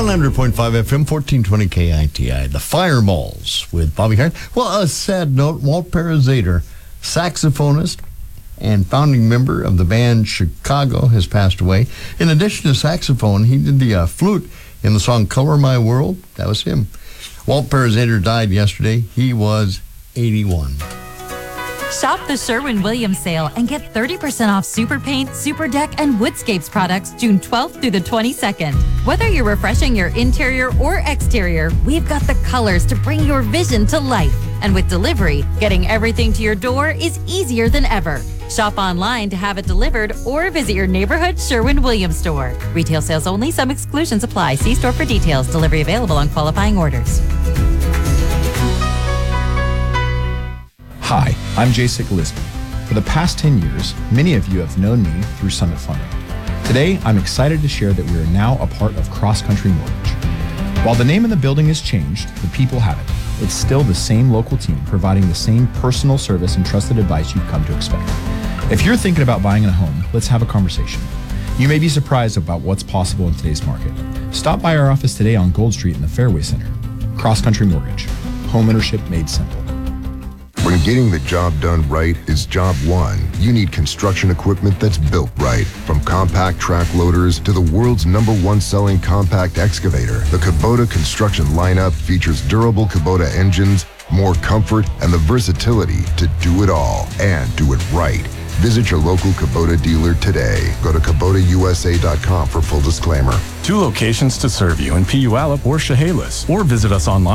100.5 FM, 1420 KITI. The Fire Malls with Bobby Hart. Well, a sad note, Walt Parazater, saxophonist and founding member of the band Chicago, has passed away. In addition to saxophone, he did the flute in the song Color My World. That was him. Walt Parazater died yesterday. He was 81. Shop the Sherwin-Williams sale and get 30% off Super Paint, Super Deck, and Woodscapes products June 12th through the 22nd. Whether you're refreshing your interior or exterior, we've got the colors to bring your vision to life. And with delivery, getting everything to your door is easier than ever. Shop online to have it delivered or visit your neighborhood Sherwin-Williams store. Retail sales only. Some exclusions apply. See store for details. Delivery available on qualifying orders. Hi, I'm Jacek Lisby. For the past 10 years, many of you have known me through Summit Funding. Today, I'm excited to share that we are now a part of Cross Country Mortgage. While the name of the building has changed, the people haven't. It's still the same local team providing the same personal service and trusted advice you've come to expect. If you're thinking about buying a home, let's have a conversation. You may be surprised about what's possible in today's market. Stop by our office today on Gold Street in the Fairway Center. Cross Country Mortgage. Home ownership made simple. When getting the job done right is job one, you need construction equipment that's built right. From compact track loaders to the world's #1 selling compact excavator, the Kubota construction lineup features durable Kubota engines, more comfort, and the versatility to do it all and do it right. Visit your local Kubota dealer today. Go to KubotaUSA.com for full disclaimer. 2 locations to serve you in Puyallup or Chehalis, or visit us online